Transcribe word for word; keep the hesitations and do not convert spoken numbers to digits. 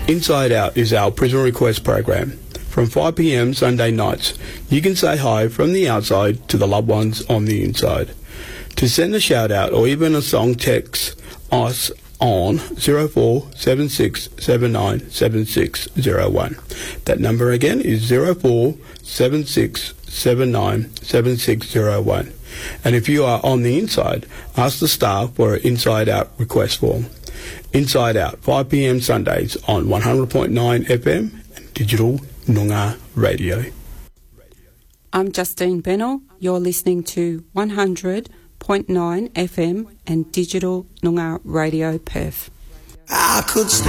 Inside Out is our prison request program. From five p m Sunday nights, you can say hi from the outside to the loved ones on the inside. To send a shout out or even a song, text us on zero four seven six seven nine seven six zero one. That number again is zero four seven six seven nine seven six zero one. And if you are on the inside, ask the staff for an Inside Out request form. Inside Out, five p m Sundays on one hundred point nine F M and Digital Noongar Radio. I'm Justine Bennell. You're listening to one hundred point nine F M and Digital Noongar Radio Perth. I could stay